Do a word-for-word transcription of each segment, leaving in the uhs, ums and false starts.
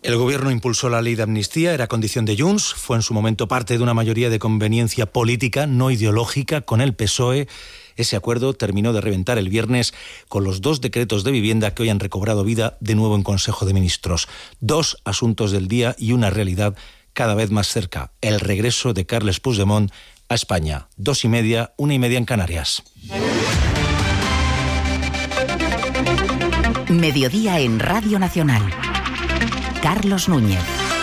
El Gobierno impulsó la ley de amnistía, era condición de Junts, fue en su momento parte de una mayoría de conveniencia política, no ideológica, con el P S O E. Ese acuerdo terminó de reventar el viernes con los dos decretos de vivienda que hoy han recobrado vida de nuevo en Consejo de Ministros. Dos asuntos del día y una realidad cada vez más cerca: el regreso de Carles Puigdemont a España. Dos y media, una y media en Canarias. Mediodía en Radio Nacional. Carlos Núñez.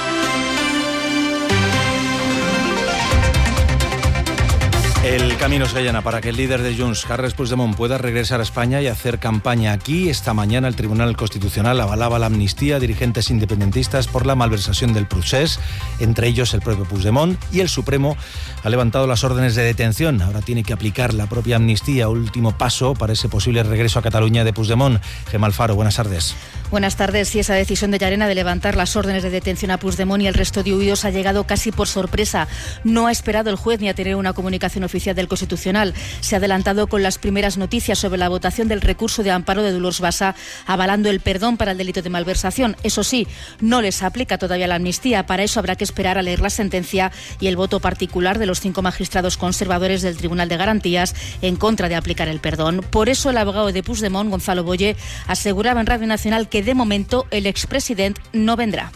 El camino se allana para que el líder de Junts, Carles Puigdemont, pueda regresar a España y hacer campaña aquí. Esta mañana el Tribunal Constitucional avalaba la amnistía a dirigentes independentistas por la malversación del procés, entre ellos el propio Puigdemont, y el Supremo ha levantado las órdenes de detención. Ahora tiene que aplicar la propia amnistía, último paso para ese posible regreso a Cataluña de Puigdemont. Gemma Alfaro, buenas tardes. Buenas tardes. Y esa decisión de Llarena de levantar las órdenes de detención a Puigdemont y el resto de huidos ha llegado casi por sorpresa. No ha esperado el juez ni a tener una comunicación oficial del Constitucional. Se ha adelantado con las primeras noticias sobre la votación del recurso de amparo de Dolors Bassa, avalando el perdón para el delito de malversación. Eso sí, no les aplica todavía la amnistía. Para eso habrá que esperar a leer la sentencia y el voto particular de los cinco magistrados conservadores del Tribunal de Garantías en contra de aplicar el perdón. Por eso el abogado de Puigdemont, Gonzalo Boye, aseguraba en Radio Nacional que de momento el expresidente no vendrá.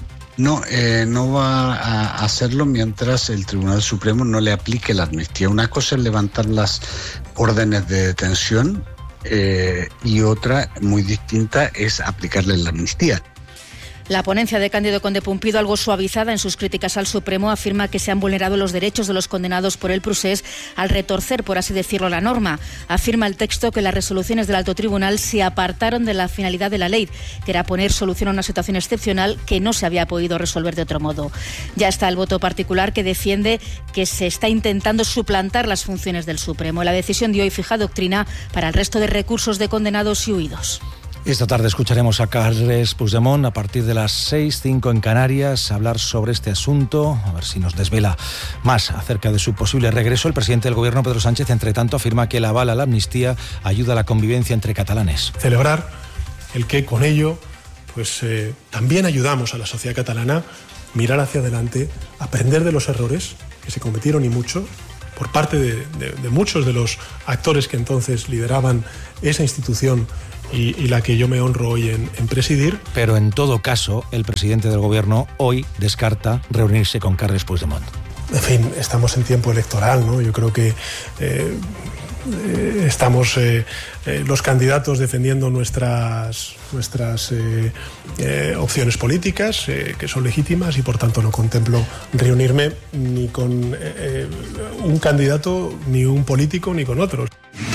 No, eh, no va a hacerlo mientras el Tribunal Supremo no le aplique la amnistía. Una cosa es levantar las órdenes de detención eh, y otra, muy distinta, es aplicarle la amnistía. La ponencia de Cándido Conde Pumpido, algo suavizada en sus críticas al Supremo, afirma que se han vulnerado los derechos de los condenados por el procés al retorcer, por así decirlo, la norma. Afirma el texto que las resoluciones del Alto Tribunal se apartaron de la finalidad de la ley, que era poner solución a una situación excepcional que no se había podido resolver de otro modo. Ya está el voto particular que defiende que se está intentando suplantar las funciones del Supremo. La decisión de hoy fija doctrina para el resto de recursos de condenados y huidos. Esta tarde escucharemos a Carles Puigdemont a partir de las seis, cinco en Canarias, hablar sobre este asunto, a ver si nos desvela más acerca de su posible regreso. El presidente del Gobierno, Pedro Sánchez, entre tanto, afirma que el aval a la amnistía ayuda a la convivencia entre catalanes. Celebrar el que con ello pues, eh, también ayudamos a la sociedad catalana a mirar hacia adelante, aprender de los errores que se cometieron y mucho, por parte de, de, de muchos de los actores que entonces lideraban esa institución y, y la que yo me honro hoy en, en presidir. Pero en todo caso, el presidente del Gobierno hoy descarta reunirse con Carles Puigdemont. En fin, estamos en tiempo electoral, ¿no? Yo creo que eh, eh, estamos eh, eh, los candidatos defendiendo nuestras, nuestras eh, eh, opciones políticas, eh, que son legítimas, y por tanto no contemplo reunirme ni con eh, un candidato, ni un político, ni con otros.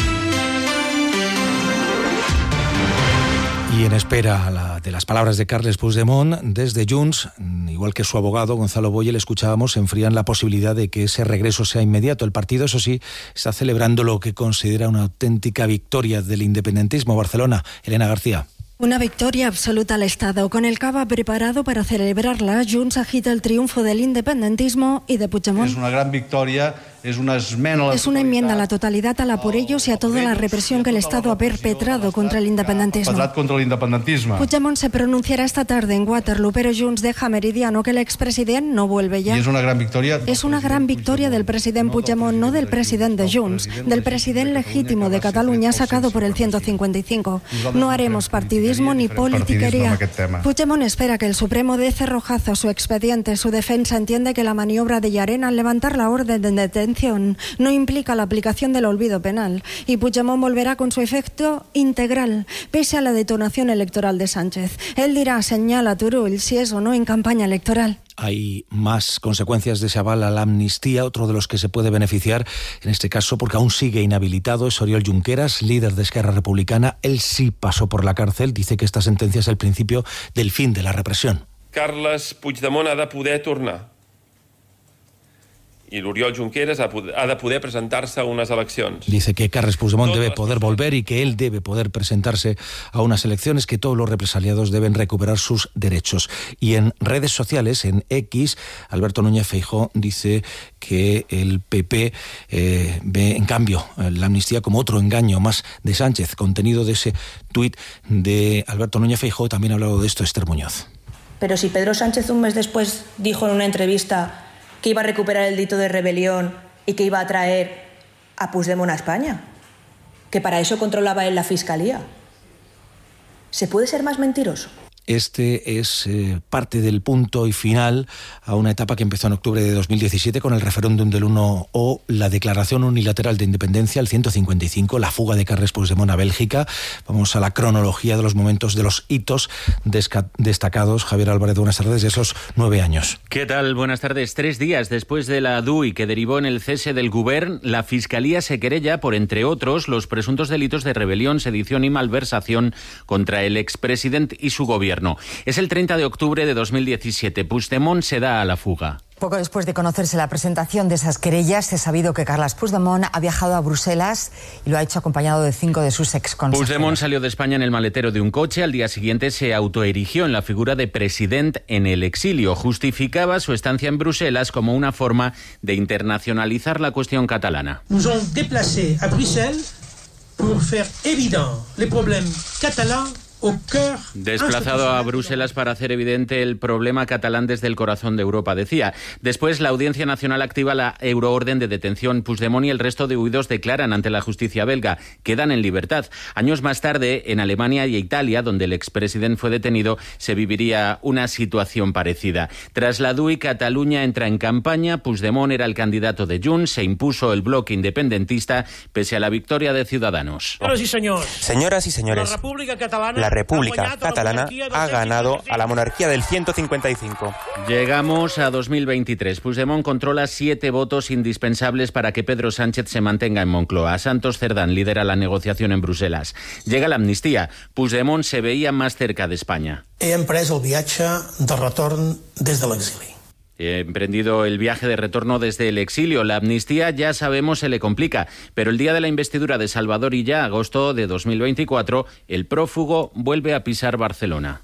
Y en espera la, de las palabras de Carles Puigdemont, desde Junts, igual que su abogado Gonzalo Boye, le escuchábamos, se enfrían la posibilidad de que ese regreso sea inmediato. El partido, eso sí, está celebrando lo que considera una auténtica victoria del independentismo. Barcelona, Elena García. Una victoria absoluta al Estado. Con el cava preparado para celebrarla, Junts agita el triunfo del independentismo y de Puigdemont. Es una gran victoria, es una esmena a la Es una enmienda a la totalidad a la por ellos y a toda la represión que el Estado ha perpetrado contra el independentismo. Contra el independentismo. Puigdemont se pronunciará esta tarde en Waterloo, pero Junts deja meridiano que el expresidente no vuelve ya. Y es una gran victoria. Es una gran victoria del presidente Puigdemont, no del presidente de Junts, del presidente legítimo de Cataluña sacado por el ciento cincuenta y cinco. No haremos partidismo ni politiquería. Puigdemont espera que el Supremo dé cerrojazo a su expediente. Su defensa entiende que la maniobra de Llarena al levantar la orden de detención no implica la aplicación del olvido penal y Puigdemont volverá con su efecto integral, pese a la detonación electoral de Sánchez. Él dirá, señala a Turull, si es o no en campaña electoral. Hay más consecuencias de ese aval a la amnistía. Otro de los que se puede beneficiar, en este caso porque aún sigue inhabilitado, es Oriol Junqueras, líder de Esquerra Republicana. Él sí pasó por la cárcel. Dice que esta sentencia es el principio del fin de la represión. Carles Puigdemont ha de poder tornar. I l'Oriol Junqueras ha de poder presentar-se a unes eleccions. Dice que Carles Puigdemont debe poder volver y que él debe poder presentarse a unas elecciones, que todos los represaliados deben recuperar sus derechos. Y en redes sociales, en X, Alberto Núñez Feijóo dice que el P P eh, ve, en cambio, la amnistía como otro engaño más de Sánchez. Contenido de ese tuit de Alberto Núñez Feijóo. También ha hablado de esto Esther Muñoz. Pero si Pedro Sánchez un mes después dijo en una entrevista que iba a recuperar el delito de rebelión y que iba a traer a Puigdemont a España, que para eso controlaba él la Fiscalía. ¿Se puede ser más mentiroso? Este es eh, parte del punto y final a una etapa que empezó en octubre de dos mil diecisiete con el referéndum del uno o la declaración unilateral de independencia, el ciento cincuenta y cinco, la fuga de Carles Puigdemont a Bélgica. Vamos a la cronología de los momentos, de los hitos destacados. Javier Álvarez, buenas tardes, de esos nueve años. ¿Qué tal? Buenas tardes. Tres días después de la D U I que derivó en el cese del Govern, la Fiscalía se querella por, entre otros, los presuntos delitos de rebelión, sedición y malversación contra el expresidente y su gobierno. Es el treinta de octubre de dos mil diecisiete. Puigdemont se da a la fuga. Poco después de conocerse la presentación de esas querellas, se ha sabido que Carles Puigdemont ha viajado a Bruselas y lo ha hecho acompañado de cinco de sus exconsejeros. Puigdemont salió de España en el maletero de un coche. Al día siguiente se autoerigió en la figura de presidente en el exilio. Justificaba su estancia en Bruselas como una forma de internacionalizar la cuestión catalana. Nous ont déplacé a Bruxelles pour faire évident les problèmes catalans. Desplazado a Bruselas para hacer evidente el problema catalán desde el corazón de Europa, decía. Después, la Audiencia Nacional activa la euroorden de detención. Puigdemont y el resto de huidos declaran ante la justicia belga. Quedan en libertad. Años más tarde, en Alemania y Italia, donde el expresidente fue detenido, se viviría una situación parecida. Tras la D U I, Cataluña entra en campaña. Puigdemont era el candidato de Junts. Se impuso el bloque independentista pese a la victoria de Ciudadanos. Señoras y señores, Señoras y señores, la República Catalana, la República Catalana ha ganado a la monarquía del ciento cincuenta y cinco. Llegamos a dos mil veintitrés. Puigdemont controla siete votos indispensables para que Pedro Sánchez se mantenga en Moncloa. Santos Cerdán lidera la negociación en Bruselas. Llega la amnistía. Puigdemont se veía más cerca de España. He emprès el viatge de retorn des de l'exili. He emprendido el viaje de retorno desde el exilio. La amnistía, ya sabemos, se le complica, pero el día de la investidura de Salvador Illa, agosto de dos mil veinticuatro, el prófugo vuelve a pisar Barcelona.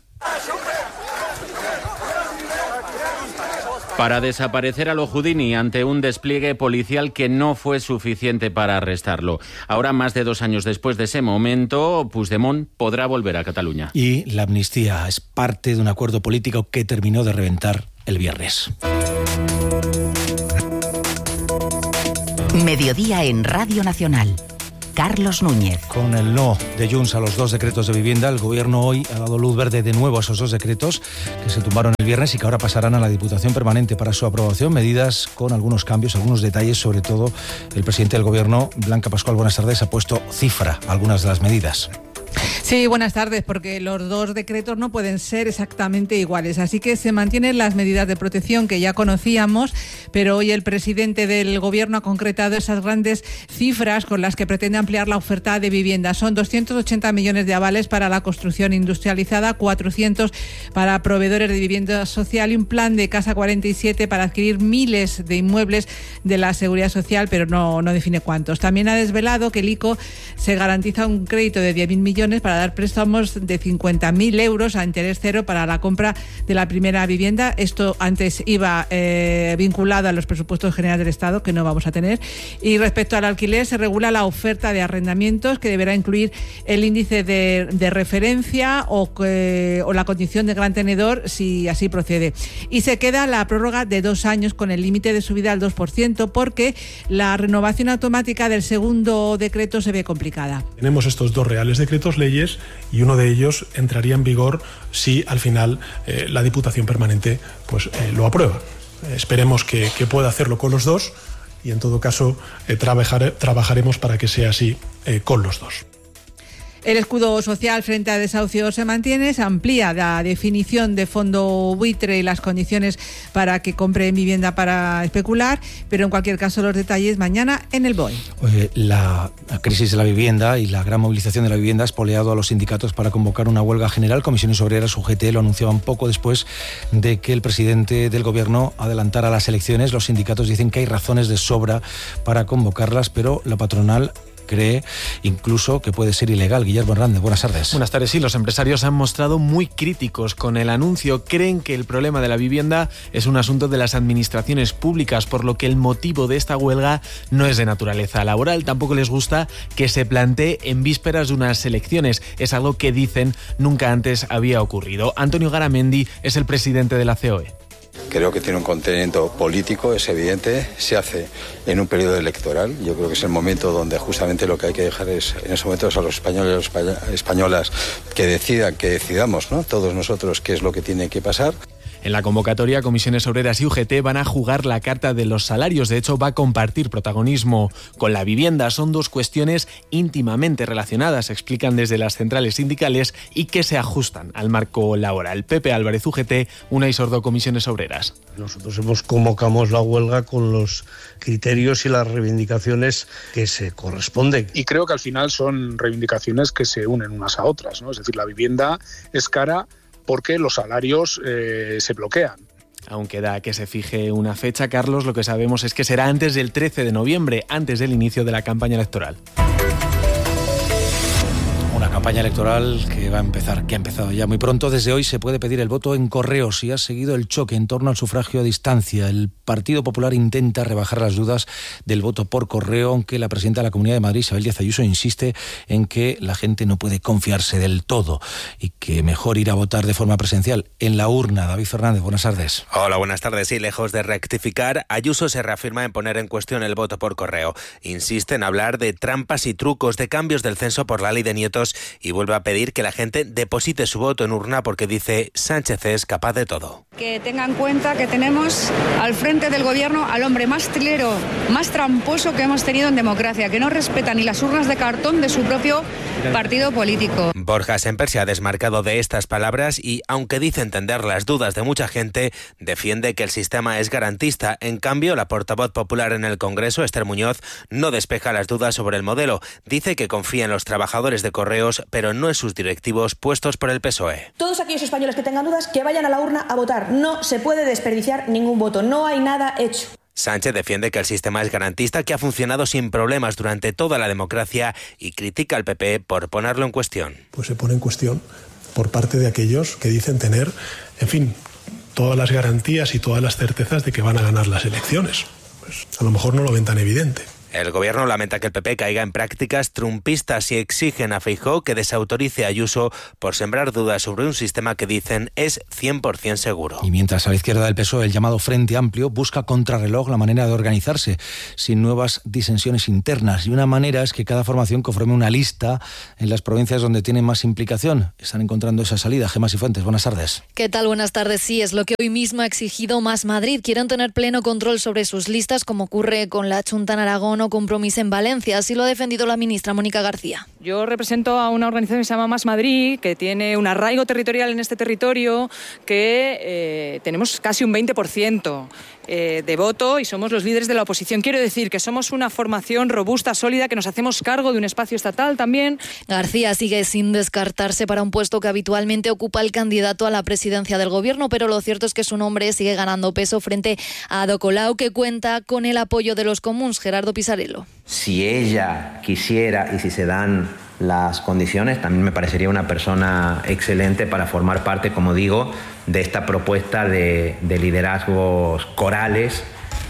Para desaparecer a lo Houdini ante un despliegue policial que no fue suficiente para arrestarlo. Ahora, más de dos años después de ese momento, Puigdemont podrá volver a Cataluña. Y la amnistía es parte de un acuerdo político que terminó de reventar el viernes. Mediodía en Radio Nacional. Carlos Núñez. Con el no de Junts a los dos decretos de vivienda, el Gobierno hoy ha dado luz verde de nuevo a esos dos decretos que se tumbaron el viernes y que ahora pasarán a la Diputación Permanente para su aprobación. Medidas con algunos cambios, algunos detalles, sobre todo el presidente del Gobierno, Blanca Pascual, buenas tardes, ha puesto cifra a algunas de las medidas. Sí, buenas tardes, porque los dos decretos no pueden ser exactamente iguales, así que se mantienen las medidas de protección que ya conocíamos, pero hoy el presidente del Gobierno ha concretado esas grandes cifras con las que pretende ampliar la oferta de vivienda. Son doscientos ochenta millones de avales para la construcción industrializada, cuatrocientos para proveedores de vivienda social y un plan de Casa cuarenta y siete para adquirir miles de inmuebles de la Seguridad Social, pero no, no define cuántos. También ha desvelado que el I C O se garantiza un crédito de diez mil millones para dar préstamos de cincuenta mil euros a interés cero para la compra de la primera vivienda. Esto antes iba eh, vinculado a los presupuestos generales del Estado, que no vamos a tener. Y respecto al alquiler, se regula la oferta de arrendamientos, que deberá incluir el índice de, de referencia o, que, o la condición de gran tenedor, si así procede. Y se queda la prórroga de dos años con el límite de subida al dos por ciento, porque la renovación automática del segundo decreto se ve complicada. Tenemos estos dos reales decretos leyes y uno de ellos entraría en vigor si al final eh, la Diputación Permanente pues, eh, lo aprueba. Eh, esperemos que, que pueda hacerlo con los dos y en todo caso eh, trabajar, trabajaremos para que sea así eh, con los dos. El escudo social frente a desahucios se mantiene, se amplía la definición de fondo buitre y las condiciones para que compren vivienda para especular, pero en cualquier caso los detalles mañana en el B O E. Oye, la crisis de la vivienda y la gran movilización de la vivienda ha espoleado a los sindicatos para convocar una huelga general. Comisiones Obreras, U G T, lo anunciaban poco después de que el presidente del Gobierno adelantara las elecciones. Los sindicatos dicen que hay razones de sobra para convocarlas, pero la patronal cree incluso que puede ser ilegal. Guillermo Hernández, buenas tardes. Buenas tardes. Sí, los empresarios han mostrado muy críticos con el anuncio. Creen que el problema de la vivienda es un asunto de las administraciones públicas, por lo que el motivo de esta huelga no es de naturaleza laboral. Tampoco les gusta que se plantee en vísperas de unas elecciones. Es algo que dicen nunca antes había ocurrido. Antonio Garamendi es el presidente de la C O E. Creo que tiene un contenido político, es evidente, se hace en un periodo electoral. Yo creo que es el momento donde justamente lo que hay que dejar es, en ese momento, a los españoles y las españolas que decidan, que decidamos, ¿no?, todos nosotros qué es lo que tiene que pasar. En la convocatoria, Comisiones Obreras y U G T van a jugar la carta de los salarios. De hecho, va a compartir protagonismo con la vivienda. Son dos cuestiones íntimamente relacionadas, explican desde las centrales sindicales, y que se ajustan al marco laboral. Pepe Álvarez, U G T, Unai Sordo, Comisiones Obreras. Nosotros hemos convocamos la huelga con los criterios y las reivindicaciones que se corresponden. Y creo que al final son reivindicaciones que se unen unas a otras, ¿no? Es decir, la vivienda es cara porque los salarios eh, se bloquean. Aún queda que se fije una fecha, Carlos. Lo que sabemos es que será antes del trece de noviembre, antes del inicio de la campaña electoral. Una campaña electoral que va a empezar, que ha empezado ya muy pronto. Desde hoy se puede pedir el voto en correo si ha seguido el choque en torno al sufragio a distancia. El Partido Popular intenta rebajar las dudas del voto por correo, aunque la presidenta de la Comunidad de Madrid, Isabel Díaz Ayuso, insiste en que la gente no puede confiarse del todo y que mejor ir a votar de forma presencial en la urna. David Fernández, buenas tardes. Hola, buenas tardes. Y lejos de rectificar, Ayuso se reafirma en poner en cuestión el voto por correo. Insiste en hablar de trampas y trucos, de cambios del censo por la ley de nietos, y vuelve a pedir que la gente deposite su voto en urna porque dice Sánchez es capaz de todo. Que tengan en cuenta que tenemos al frente del gobierno al hombre más trilero, más tramposo que hemos tenido en democracia, que no respeta ni las urnas de cartón de su propio partido político. Borja Semper se ha desmarcado de estas palabras y, aunque dice entender las dudas de mucha gente, defiende que el sistema es garantista. En cambio, la portavoz popular en el Congreso, Esther Muñoz, no despeja las dudas sobre el modelo. Dice que confía en los trabajadores de Correos, pero no en sus directivos puestos por el P S O E. Todos aquellos españoles que tengan dudas, que vayan a la urna a votar. No se puede desperdiciar ningún voto, no hay nada hecho. Sánchez defiende que el sistema es garantista, que ha funcionado sin problemas durante toda la democracia, y critica al P P por ponerlo en cuestión. Pues se pone en cuestión por parte de aquellos que dicen tener, en fin, todas las garantías y todas las certezas de que van a ganar las elecciones. Pues a lo mejor no lo ven tan evidente. El gobierno lamenta que el P P caiga en prácticas trumpistas y exigen a Feijóo que desautorice a Ayuso por sembrar dudas sobre un sistema que dicen es cien por ciento seguro. Y mientras a la izquierda del P S O E el llamado Frente Amplio busca contrarreloj la manera de organizarse sin nuevas disensiones internas. Y una manera es que cada formación conforme una lista en las provincias donde tienen más implicación. Están encontrando esa salida. Gemma Sifuentes, buenas tardes. ¿Qué tal? Buenas tardes. Sí, es lo que hoy mismo ha exigido Más Madrid. Quieren tener pleno control sobre sus listas, como ocurre con la Chunta en Aragón o Compromís en Valencia. Así lo ha defendido la ministra Mónica García. Yo represento a una organización que se llama Más Madrid, que tiene un arraigo territorial en este territorio, que eh, tenemos casi un veinte por ciento eh, de voto y somos los líderes de la oposición. Quiero decir que somos una formación robusta, sólida, que nos hacemos cargo de un espacio estatal también. García sigue sin descartarse para un puesto que habitualmente ocupa el candidato a la presidencia del gobierno, pero lo cierto es que su nombre sigue ganando peso frente a Ada Colau, que cuenta con el apoyo de los comuns. Gerardo Pisarello. Si ella quisiera y si se dan las condiciones, también me parecería una persona excelente para formar parte, como digo, de esta propuesta de, de liderazgos corales,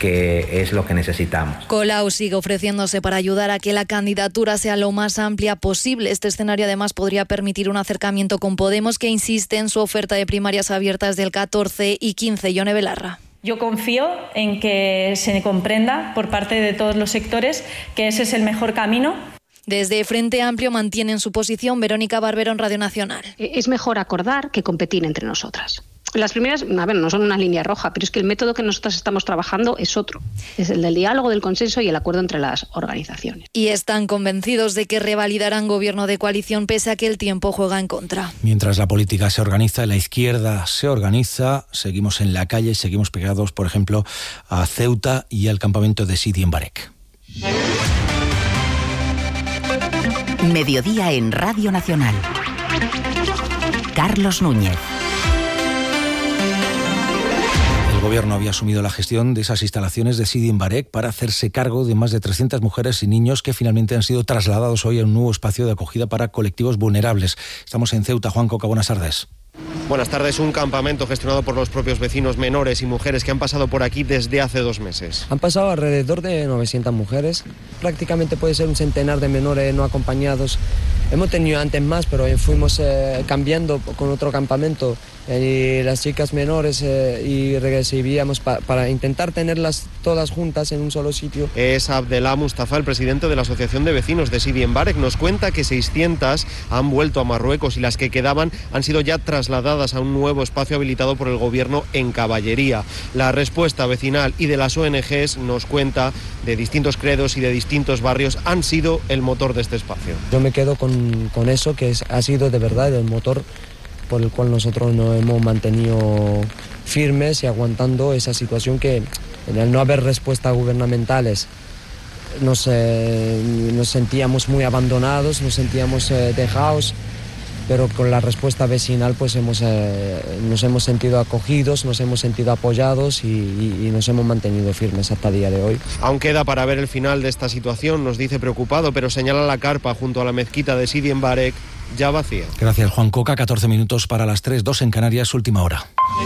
que es lo que necesitamos. Colau sigue ofreciéndose para ayudar a que la candidatura sea lo más amplia posible. Este escenario además podría permitir un acercamiento con Podemos, que insiste en su oferta de primarias abiertas del catorce y quince. Yone Belarra. Yo confío en que se comprenda por parte de todos los sectores que ese es el mejor camino. Desde Frente Amplio mantienen su posición. Verónica Barbero en Radio Nacional. Es mejor acordar que competir entre nosotras. Las primeras, a ver, no son una línea roja, pero es que el método que nosotras estamos trabajando es otro. Es el del diálogo, del consenso y el acuerdo entre las organizaciones. Y están convencidos de que revalidarán gobierno de coalición pese a que el tiempo juega en contra. Mientras la política se organiza, la izquierda se organiza, seguimos en la calle, seguimos pegados, por ejemplo, a Ceuta y al campamento de Sidi en Barek. Mediodía en Radio Nacional. Carlos Núñez. Gobierno había asumido la gestión de esas instalaciones de Sidi en Barek para hacerse cargo de más de trescientas mujeres y niños que finalmente han sido trasladados hoy a un nuevo espacio de acogida para colectivos vulnerables. Estamos en Ceuta. Juan Coca, buenas tardes. Buenas tardes. Un campamento gestionado por los propios vecinos menores y mujeres que han pasado por aquí desde hace dos meses. Han pasado alrededor de novecientas mujeres, prácticamente puede ser un centenar de menores no acompañados. Hemos tenido antes más, pero fuimos eh, cambiando con otro campamento y las chicas menores eh, y recibíamos pa para intentar tenerlas todas juntas en un solo sitio. Es Abdelá Mustafa, el presidente de la Asociación de Vecinos de Sidi en Barek. Nos cuenta que seiscientas han vuelto a Marruecos y las que quedaban han sido ya trasladadas a un nuevo espacio habilitado por el Gobierno en Caballería. La respuesta vecinal y de las O N Ges, nos cuenta, de distintos credos y de distintos barrios, han sido el motor de este espacio. Yo me quedo con, con eso, que es, ha sido de verdad el motor por el cual nosotros nos hemos mantenido firmes y aguantando esa situación que, en el no haber respuestas gubernamentales, nos, eh, nos sentíamos muy abandonados, nos sentíamos eh, dejados, pero con la respuesta vecinal pues hemos, eh, nos hemos sentido acogidos, nos hemos sentido apoyados y, y, y nos hemos mantenido firmes hasta el día de hoy. Aún queda para ver el final de esta situación, nos dice preocupado, pero señala la carpa junto a la mezquita de Sidi en Barek ya vacía. Gracias, Juan Coca. catorce minutos para las tres, dos en Canarias, última hora.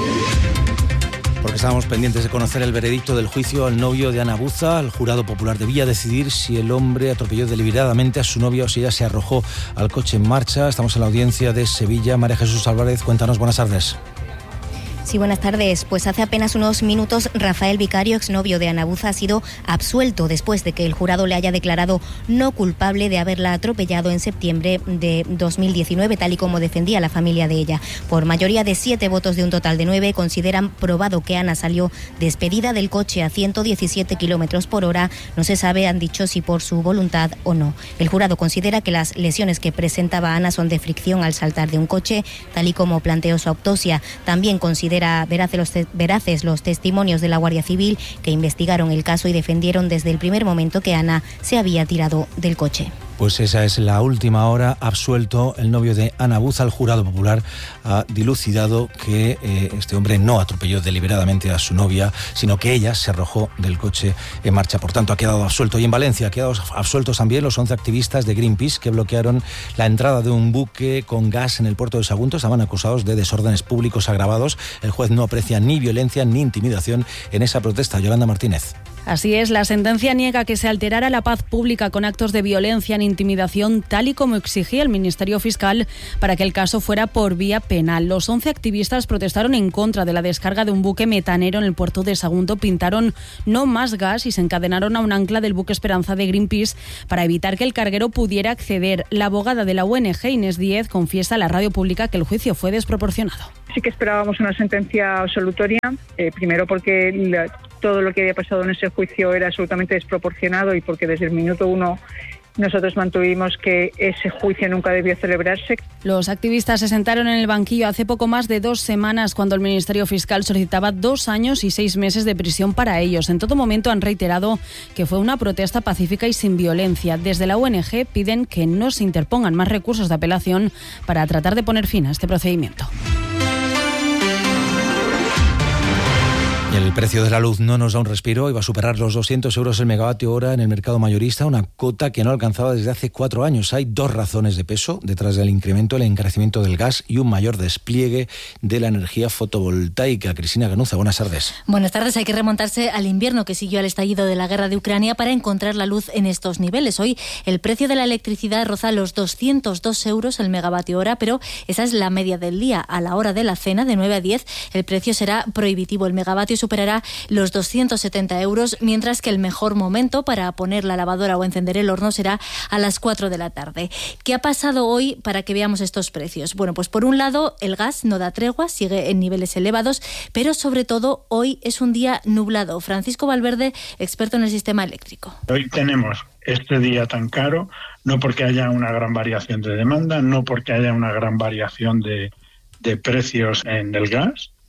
Porque estábamos pendientes de conocer el veredicto del juicio al novio de Ana Buza. El jurado popular debía decidir si el hombre atropelló deliberadamente a su novia o si ella se arrojó al coche en marcha. Estamos en la audiencia de Sevilla. María Jesús Álvarez, cuéntanos, buenas tardes. Sí, buenas tardes. Pues hace apenas unos minutos Rafael Vicario, exnovio de Ana Buza, ha sido absuelto después de que el jurado le haya declarado no culpable de haberla atropellado en septiembre de dos mil diecinueve, tal y como defendía la familia de ella. Por mayoría de siete votos de un total de nueve, consideran probado que Ana salió despedida del coche a ciento diecisiete kilómetros por hora. No se sabe, han dicho, si por su voluntad o no. El jurado considera que las lesiones que presentaba Ana son de fricción al saltar de un coche, tal y como planteó su autopsia. También considera Veraces los, veraces los testimonios de la Guardia Civil, que investigaron el caso y defendieron desde el primer momento que Ana se había tirado del coche. Pues esa es la última hora. Absuelto el novio de Ana Buza. El jurado popular ha dilucidado que eh, este hombre no atropelló deliberadamente a su novia, sino que ella se arrojó del coche en marcha. Por tanto, ha quedado absuelto. Y en Valencia ha quedado absueltos también los once activistas de Greenpeace que bloquearon la entrada de un buque con gas en el puerto de Sagunto. Estaban acusados de desórdenes públicos agravados. El juez no aprecia ni violencia ni intimidación en esa protesta. Yolanda Martínez. Así es, la sentencia niega que se alterara la paz pública con actos de violencia ni intimidación, tal y como exigía el Ministerio Fiscal para que el caso fuera por vía penal. Los once activistas protestaron en contra de la descarga de un buque metanero en el puerto de Sagunto, pintaron no más gas y se encadenaron a un ancla del buque Esperanza de Greenpeace para evitar que el carguero pudiera acceder. La abogada de la O N G, Inés Díez, confiesa a la radio pública que el juicio fue desproporcionado. Sí que esperábamos una sentencia absolutoria, eh, primero porque la, todo lo que había pasado en ese juicio era absolutamente desproporcionado y porque desde el minuto uno nosotros mantuvimos que ese juicio nunca debió celebrarse. Los activistas se sentaron en el banquillo hace poco más de dos semanas cuando el Ministerio Fiscal solicitaba dos años y seis meses de prisión para ellos. En todo momento han reiterado que fue una protesta pacífica y sin violencia. Desde la O N G piden que no se interpongan más recursos de apelación para tratar de poner fin a este procedimiento. El precio de la luz no nos da un respiro y va a superar los doscientos euros el megavatio hora en el mercado mayorista, una cota que no alcanzaba desde hace cuatro años. Hay dos razones de peso detrás del incremento, el encarecimiento del gas y un mayor despliegue de la energía fotovoltaica. Cristina Ganuza, buenas tardes. Buenas tardes. Hay que remontarse al invierno que siguió al estallido de la guerra de Ucrania para encontrar la luz en estos niveles. Hoy el precio de la electricidad roza los doscientos dos euros el megavatio hora, pero esa es la media del día. A la hora de la cena, de nueve a diez, el precio será prohibitivo. El megavatio superará los doscientos setenta euros, mientras que el mejor momento para poner la lavadora o encender el horno será a las cuatro de la tarde. ¿Qué ha pasado hoy para que veamos estos precios? Bueno, pues por un lado el gas no da tregua, sigue en niveles elevados, pero sobre todo hoy es un día nublado. Francisco Valverde, experto en el sistema eléctrico. Hoy tenemos este día tan caro, no porque haya una gran variación de demanda, no porque haya una gran variación de, de precios en el gas,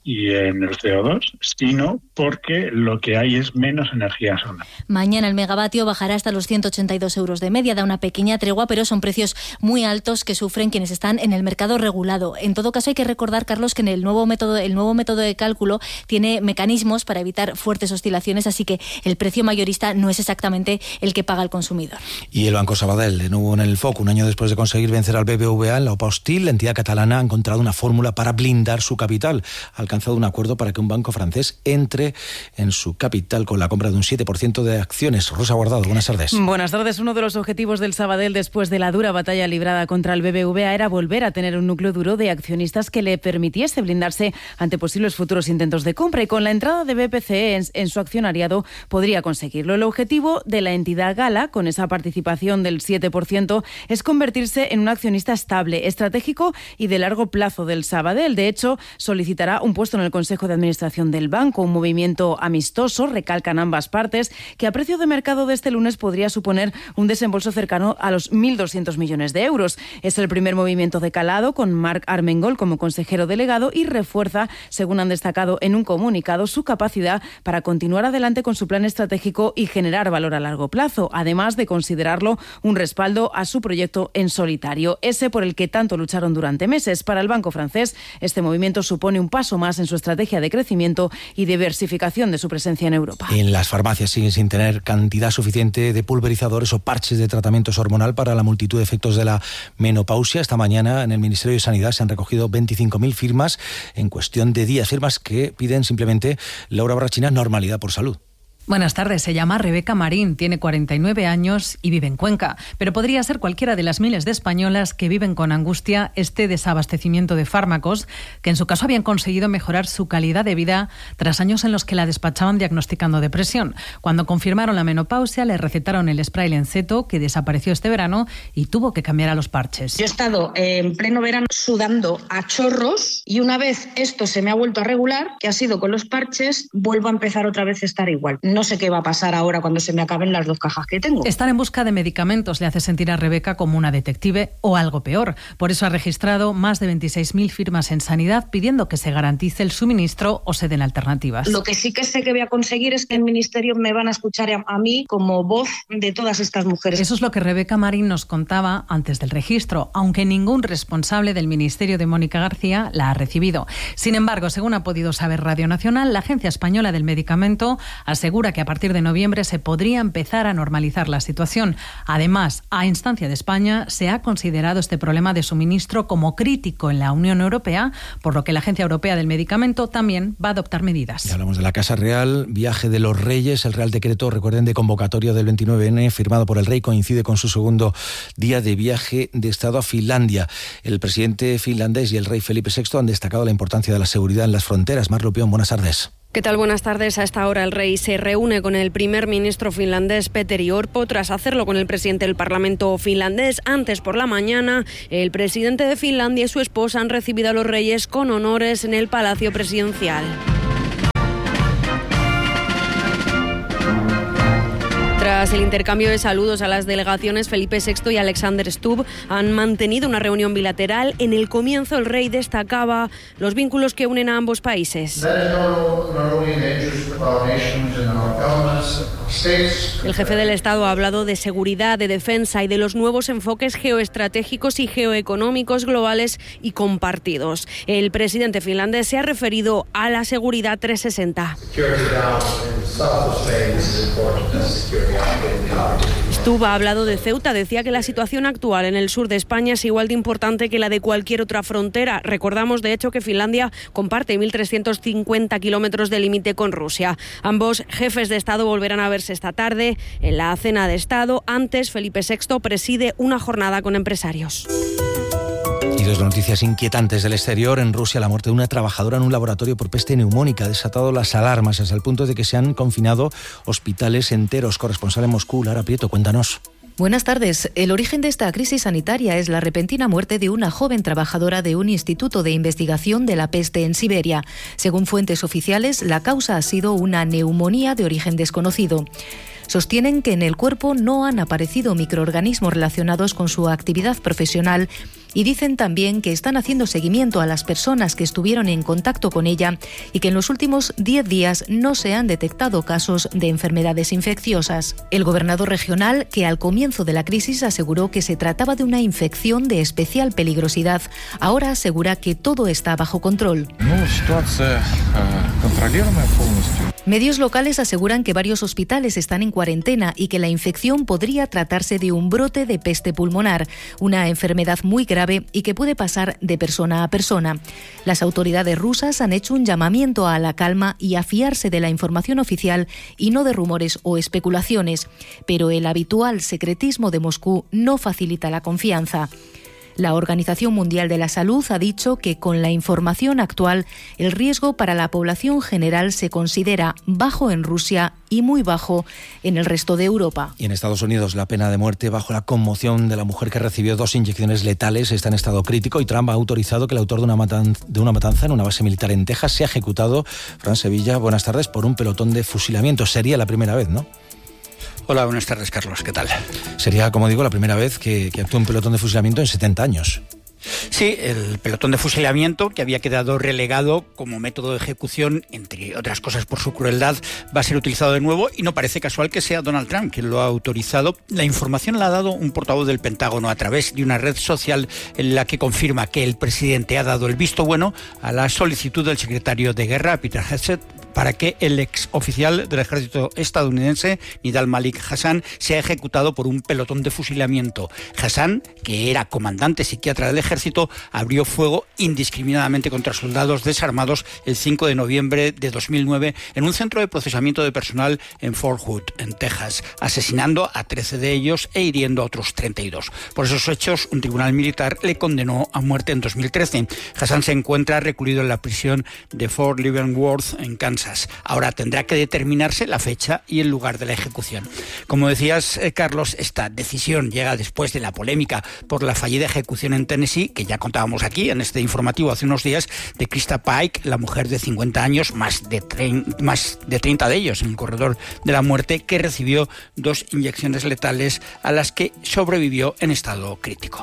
y en el C O dos, sino porque lo que hay es menos energía solar. Mañana el megavatio bajará hasta los ciento ochenta y dos euros de media, da una pequeña tregua, pero son precios muy altos que sufren quienes están en el mercado regulado. En todo caso, hay que recordar, Carlos, que en el nuevo método, el nuevo método de cálculo tiene mecanismos para evitar fuertes oscilaciones, así que el precio mayorista no es exactamente el que paga el consumidor. Y el Banco Sabadell, de nuevo en el foco, un año después de conseguir vencer al B B V A en la OPA hostil, la entidad catalana ha encontrado una fórmula para blindar su capital. Ha alcanzado un acuerdo para que un banco francés entre en su capital con la compra de un siete por ciento de acciones. Rosa Guardado, buenas tardes. Buenas tardes. Uno de los objetivos del Sabadell después de la dura batalla librada contra el B B V A era volver a tener un núcleo duro de accionistas que le permitiese blindarse ante posibles futuros intentos de compra, y con la entrada de B P C E en, en su accionariado podría conseguirlo. El objetivo de la entidad gala, con esa participación del siete por ciento, es convertirse en un accionista estable, estratégico y de largo plazo del Sabadell. De hecho, solicitará un puesto en el Consejo de Administración del banco, un movimiento amistoso, recalcan ambas partes, que a precio de mercado de este lunes podría suponer un desembolso cercano a los mil doscientos millones de euros. Es el primer movimiento de calado, con Marc Armengol como consejero delegado, y refuerza, según han destacado en un comunicado, su capacidad para continuar adelante con su plan estratégico y generar valor a largo plazo, además de considerarlo un respaldo a su proyecto en solitario, ese por el que tanto lucharon durante meses. Para el banco francés, este movimiento supone un paso más en su estrategia de crecimiento y diversificación de su presencia en Europa. En las farmacias siguen sin tener cantidad suficiente de pulverizadores o parches de tratamientos hormonal para la multitud de efectos de la menopausia. Esta mañana en el Ministerio de Sanidad se han recogido veinticinco mil firmas en cuestión de días, firmas que piden simplemente, Laura Barrachina, normalidad por salud. Buenas tardes, se llama Rebeca Marín, tiene cuarenta y nueve años y vive en Cuenca, pero podría ser cualquiera de las miles de españolas que viven con angustia este desabastecimiento de fármacos, que en su caso habían conseguido mejorar su calidad de vida tras años en los que la despachaban diagnosticando depresión. Cuando confirmaron la menopausia, le recetaron el spray Lenceto, que desapareció este verano y tuvo que cambiar a los parches. Yo he estado en pleno verano sudando a chorros y una vez esto se me ha vuelto a regular, que ha sido con los parches, vuelvo a empezar otra vez a estar igual. No sé qué va a pasar ahora cuando se me acaben las dos cajas que tengo. Estar en busca de medicamentos le hace sentir a Rebeca como una detective o algo peor. Por eso ha registrado más de veintiséis mil firmas en Sanidad pidiendo que se garantice el suministro o se den alternativas. Lo que sí que sé que voy a conseguir es que el Ministerio me van a escuchar a, a mí como voz de todas estas mujeres. Eso es lo que Rebeca Marín nos contaba antes del registro, aunque ningún responsable del Ministerio de Mónica García la ha recibido. Sin embargo, según ha podido saber Radio Nacional, la Agencia Española del Medicamento asegura que a partir de noviembre se podría empezar a normalizar la situación. Además, a instancia de España, se ha considerado este problema de suministro como crítico en la Unión Europea, por lo que la Agencia Europea del Medicamento también va a adoptar medidas. Ya hablamos de la Casa Real, viaje de los Reyes, el Real Decreto, recuerden, de convocatoria del veintinueve ene, firmado por el Rey, coincide con su segundo día de viaje de Estado a Finlandia. El presidente finlandés y el Rey Felipe sexto han destacado la importancia de la seguridad en las fronteras. Mar Lupión, buenas tardes. ¿Qué tal? Buenas tardes. A esta hora el rey se reúne con el primer ministro finlandés Petteri Orpo tras hacerlo con el presidente del Parlamento finlandés. Antes por la mañana, el presidente de Finlandia y su esposa han recibido a los reyes con honores en el Palacio Presidencial. Tras el intercambio de saludos a las delegaciones, Felipe sexto y Alexander Stubb han mantenido una reunión bilateral. En el comienzo, el rey destacaba los vínculos que unen a ambos países. El jefe del Estado ha hablado de seguridad, de defensa y de los nuevos enfoques geoestratégicos y geoeconómicos globales y compartidos. El presidente finlandés se ha referido a la seguridad trescientos sesenta. Stubb ha hablado de Ceuta, decía que la situación actual en el sur de España es igual de importante que la de cualquier otra frontera. Recordamos, de hecho, que Finlandia comparte mil trescientos cincuenta kilómetros de límite con Rusia. Ambos jefes de Estado volverán a verse esta tarde en la cena de Estado. Antes, Felipe sexto preside una jornada con empresarios. Y dos noticias inquietantes del exterior. En Rusia, la muerte de una trabajadora en un laboratorio por peste neumónica ha desatado las alarmas hasta el punto de que se han confinado hospitales enteros. Corresponsal en Moscú, Lara Prieto, cuéntanos. Buenas tardes. El origen de esta crisis sanitaria es la repentina muerte de una joven trabajadora de un instituto de investigación de la peste en Siberia. Según fuentes oficiales, la causa ha sido una neumonía de origen desconocido. Sostienen que en el cuerpo no han aparecido microorganismos relacionados con su actividad profesional Y dicen también que están haciendo seguimiento a las personas que estuvieron en contacto con ella y que en los últimos diez días no se han detectado casos de enfermedades infecciosas. El gobernador regional, que al comienzo de la crisis aseguró que se trataba de una infección de especial peligrosidad, ahora asegura que todo está bajo control. Medios locales aseguran que varios hospitales están en cuarentena y que la infección podría tratarse de un brote de peste pulmonar, una enfermedad muy grave y que puede pasar de persona a persona. Las autoridades rusas han hecho un llamamiento a la calma y a fiarse de la información oficial y no de rumores o especulaciones, pero el habitual secretismo de Moscú no facilita la confianza. La Organización Mundial de la Salud ha dicho que con la información actual el riesgo para la población general se considera bajo en Rusia y muy bajo en el resto de Europa. Y en Estados Unidos la pena de muerte bajo la conmoción de la mujer que recibió dos inyecciones letales está en estado crítico y Trump ha autorizado que el autor de una, matan- de una matanza en una base militar en Texas sea ejecutado. Fran Sevilla, buenas tardes, por un pelotón de fusilamiento. Sería la primera vez, ¿no? Hola, buenas tardes, Carlos. ¿Qué tal? Sería, como digo, la primera vez que, que actúa un pelotón de fusilamiento en setenta años. Sí, el pelotón de fusilamiento, que había quedado relegado como método de ejecución, entre otras cosas por su crueldad, va a ser utilizado de nuevo y no parece casual que sea Donald Trump quien lo ha autorizado. La información la ha dado un portavoz del Pentágono a través de una red social en la que confirma que el presidente ha dado el visto bueno a la solicitud del secretario de Guerra, Peter Hegseth, para que el ex oficial del ejército estadounidense, Nidal Malik Hasan, sea ejecutado por un pelotón de fusilamiento. Hasan, que era comandante psiquiatra del ejército, abrió fuego indiscriminadamente contra soldados desarmados el cinco de noviembre de dos mil nueve en un centro de procesamiento de personal en Fort Hood, en Texas, asesinando a trece de ellos e hiriendo a otros treinta y dos. Por esos hechos, un tribunal militar le condenó a muerte en dos mil trece. Hasan se encuentra recluido en la prisión de Fort Leavenworth, en Kansas. Ahora tendrá que determinarse la fecha y el lugar de la ejecución. Como decías, eh, Carlos, esta decisión llega después de la polémica por la fallida ejecución en Tennessee, que ya contábamos aquí en este informativo hace unos días, de Krista Pike, la mujer de cincuenta años, más de, trein- más de treinta de ellos en el corredor de la muerte, que recibió dos inyecciones letales a las que sobrevivió en estado crítico.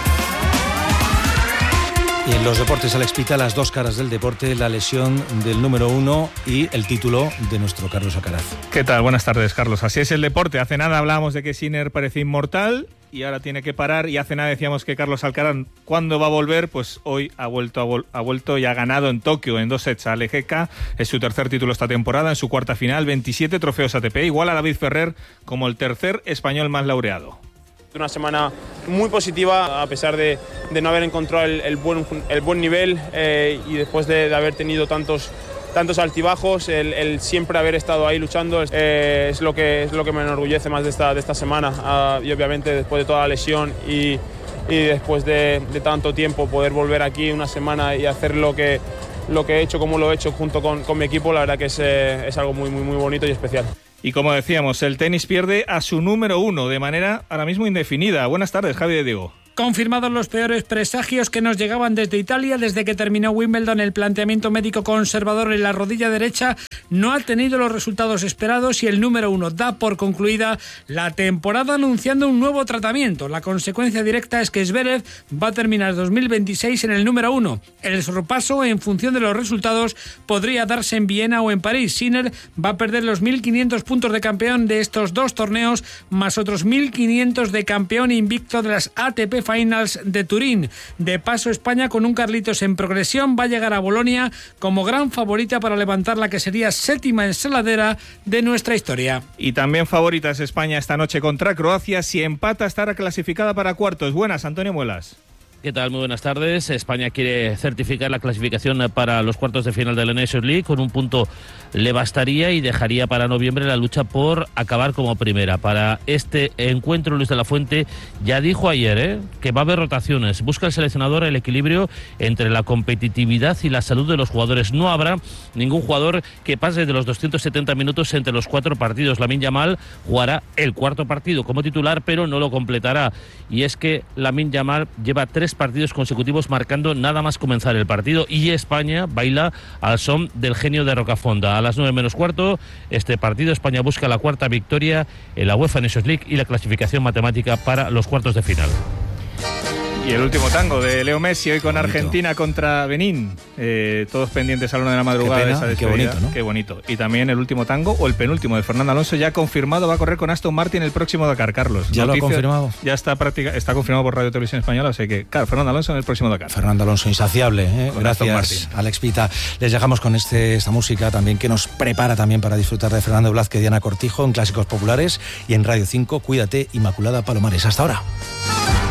Y en los deportes, Alex Pita, las dos caras del deporte, la lesión del número uno y el título de nuestro Carlos Alcaraz. ¿Qué tal? Buenas tardes, Carlos. Así es el deporte. Hace nada hablábamos de que Sinner parecía inmortal y ahora tiene que parar, y hace nada decíamos que Carlos Alcaraz, ¿cuándo va a volver? Pues hoy ha vuelto, ha, vol- ha vuelto y ha ganado en Tokio en dos sets a Lejeka. Es su tercer título esta temporada, en su cuarta final, veintisiete trofeos A T P, igual a David Ferrer como el tercer español más laureado. Una semana muy positiva, a pesar de, de no haber encontrado el, el, buen, el buen nivel eh, y después de, de haber tenido tantos, tantos altibajos, el, el siempre haber estado ahí luchando eh, es, lo que, es lo que me enorgullece más de esta, de esta semana. Uh, y obviamente después de toda la lesión y, y después de, de tanto tiempo, poder volver aquí una semana y hacer lo que, lo que he hecho, como lo he hecho junto con, con mi equipo, la verdad que es, eh, es algo muy, muy, muy bonito y especial. Y como decíamos, el tenis pierde a su número uno de manera ahora mismo indefinida. Buenas tardes, Javi de Diego. Confirmados los peores presagios que nos llegaban desde Italia desde que terminó Wimbledon. El planteamiento médico conservador en la rodilla derecha no ha tenido los resultados esperados y el número uno da por concluida la temporada anunciando un nuevo tratamiento. La consecuencia directa es que Zverev va a terminar dos mil veintiséis en el número uno. El sorpaso, en función de los resultados, podría darse en Viena o en París. Sinner va a perder los mil quinientos puntos de campeón de estos dos torneos, más otros mil quinientos de campeón invicto de las A T P Finals de Turín. De paso, España, con un Carlitos en progresión, va a llegar a Bolonia como gran favorita para levantar la que sería séptima ensaladera de nuestra historia. Y también favorita es España esta noche contra Croacia. Si empata, estará clasificada para cuartos. Buenas, Antonio Muelas. ¿Qué tal? Muy buenas tardes. España quiere certificar la clasificación para los cuartos de final de la Nations League. Con un punto le bastaría y dejaría para noviembre la lucha por acabar como primera. Para este encuentro, Luis de la Fuente ya dijo ayer ¿eh? que va a haber rotaciones. Busca el seleccionador el equilibrio entre la competitividad y la salud de los jugadores. No habrá ningún jugador que pase de los doscientos setenta minutos entre los cuatro partidos. Lamine Yamal jugará el cuarto partido como titular, pero no lo completará. Y es que Lamine Yamal lleva tres partidos consecutivos marcando nada más comenzar el partido, y España baila al son del genio de Rocafonda. A las nueve menos cuarto, este partido, España busca la cuarta victoria en la UEFA Nations League y la clasificación matemática para los cuartos de final. Y el último tango de Leo Messi hoy con Argentina contra Benín. Eh, todos pendientes a la una de la madrugada. Qué pena, de esa qué despedida. bonito, ¿no? Qué bonito. Y también el último tango o el penúltimo de Fernando Alonso ya confirmado, va a correr con Aston Martin el próximo Dakar, Carlos. ¿Ya Noticia, lo ha confirmado? Ya está, práctica, está confirmado por Radio Televisión Española, así que, claro, Fernando Alonso en el próximo Dakar. Fernando Alonso, insaciable. ¿eh? Gracias, Alex Pita. Les dejamos con este, esta música también que nos prepara también para disfrutar de Fernando Blázquez y Diana Cortijo en Clásicos Populares y en Radio cinco. Cuídate, Inmaculada Palomares. Hasta ahora.